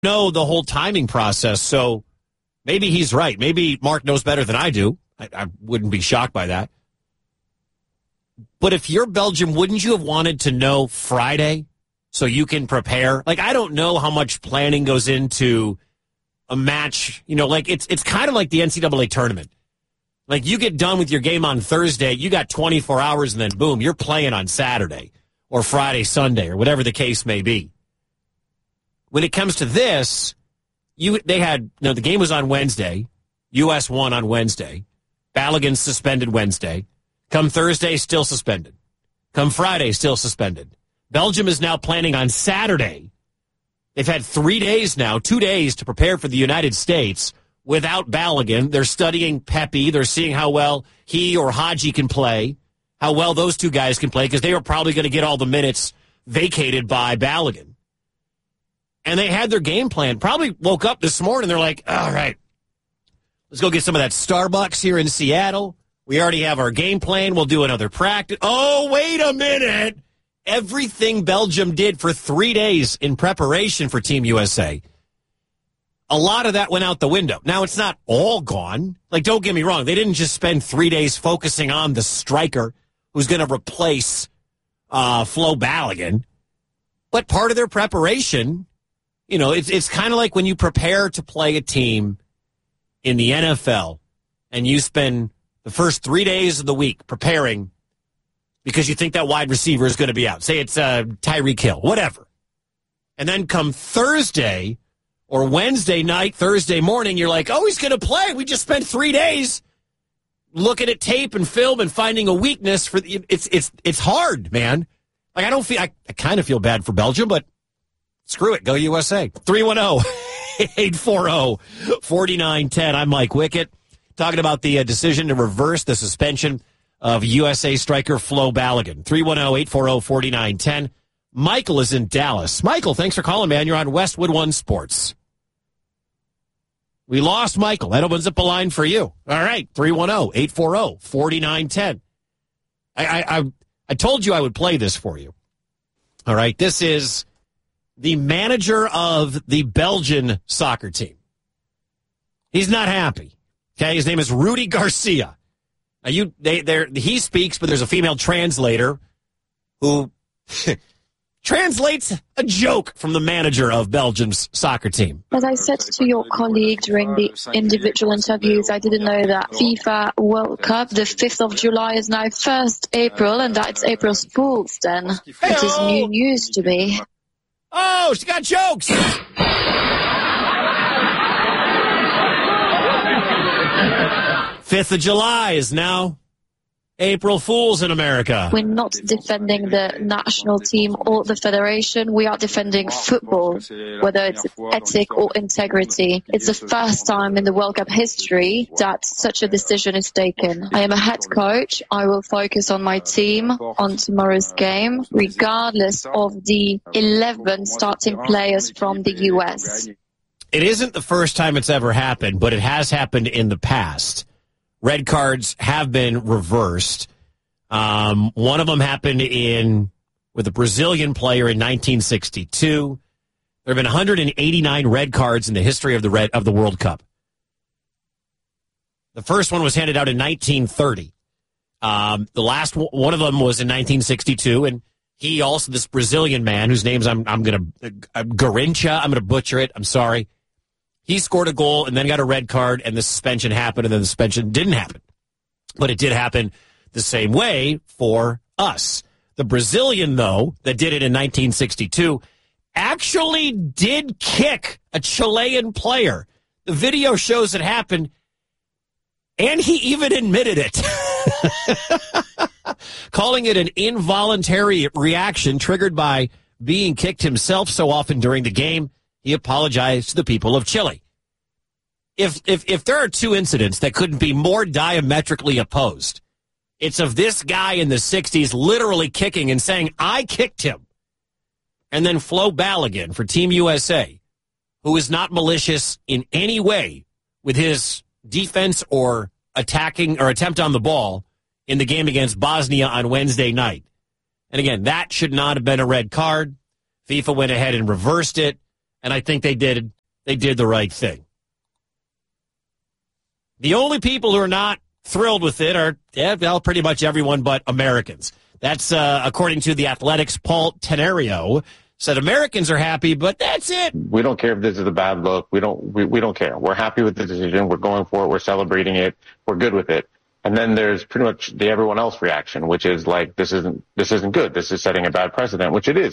know the whole timing process, so maybe he's right. Maybe Mark knows better than I do. I wouldn't be shocked by that. But if you're Belgium, wouldn't you have wanted to know Friday so you can prepare? Like, I don't know how much planning goes into a match. You know, like it's kind of like the NCAA tournament. Like, you get done with your game on Thursday, you got 24 hours, and then boom, you're playing on Saturday or Friday, Sunday, or whatever the case may be. When it comes to this, the game was on Wednesday. U.S. won on Wednesday. Balogun suspended Wednesday. Come Thursday, still suspended. Come Friday, still suspended. Belgium is now planning on Saturday. They've had 3 days now, 2 days to prepare for the United States without Balogun. They're studying Pepe. They're seeing how well he or Haji can play, how well those two guys can play, because they were probably going to get all the minutes vacated by Balogun. And they had their game plan. Probably woke up this morning, they're like, all right, let's go get some of that Starbucks here in Seattle. We already have our game plan. We'll do another practice. Oh, wait a minute. Everything Belgium did for 3 days in preparation for Team USA, a lot of that went out the window. Now, it's not all gone. Like, don't get me wrong. They didn't just spend 3 days focusing on the striker who's going to replace Flo Balogun. But part of their preparation, you know, it's kind of like when you prepare to play a team in the NFL and you spend the first 3 days of the week preparing because you think that wide receiver is going to be out. Say it's Tyreek Hill, whatever. And then come Thursday or Wednesday night, Thursday morning, you're like, oh, he's going to play. We just spent 3 days looking at tape and film and finding a weakness for it's hard, man. Like, I kind of feel bad for Belgium, but screw it. Go USA. 310-840-4910. I'm Mike Wickett, talking about the decision to reverse the suspension of USA striker Flo Balogun. 310-840-4910. Michael is in Dallas. Michael, thanks for calling, man. You're on Westwood One Sports. We lost Michael. That opens up a line for you. All right, 310-840-4910. I told you I would play this for you. All right, this is the manager of the Belgian soccer team. He's not happy. Okay, his name is Rudy Garcia. Now he speaks, but there's a female translator who translates a joke from the manager of Belgium's soccer team. As I said to your colleague during the individual interviews, I didn't know that FIFA World Cup, the 5th of July, is now 1st April, and that it's April's Fool's then. Hey-o! It is new news to me. Oh, she got jokes! 5th of July is now April Fools in America. We're not defending the national team or the federation. We are defending football, whether it's ethic or integrity. It's the first time in the World Cup history that such a decision is taken. I am a head coach. I will focus on my team on tomorrow's game, regardless of the 11 starting players from the U.S. It isn't the first time it's ever happened, but it has happened in the past. Red cards have been reversed. One of them happened with a Brazilian player in 1962. There have been 189 red cards in the history of the World Cup. The first one was handed out in 1930. The last one of them was in 1962, and he also, this Brazilian man whose name's Garincha. I'm gonna butcher it. I'm sorry. He scored a goal and then got a red card, and the suspension happened, and then the suspension didn't happen. But it did happen the same way for us. The Brazilian, though, that did it in 1962, actually did kick a Chilean player. The video shows it happened, and he even admitted it. Calling it an involuntary reaction triggered by being kicked himself so often during the game. He apologized to the people of Chile. If there are two incidents that couldn't be more diametrically opposed, it's of this guy in the 60s literally kicking and saying, I kicked him. And then Flo Balogun for Team USA, who is not malicious in any way with his defense or attacking or attempt on the ball in the game against Bosnia on Wednesday night. And again, that should not have been a red card. FIFA went ahead and reversed it. And I think they did the right thing. The only people who are not thrilled with it are, pretty much everyone but Americans. That's according to The Athletic's Paul Tenario. Said Americans are happy, but that's it. We don't care if this is a bad look. We don't care. We're happy with the decision. We're going for it. We're celebrating it. We're good with it. And then there's pretty much the everyone else reaction, which is like, this isn't good. This is setting a bad precedent, which it is.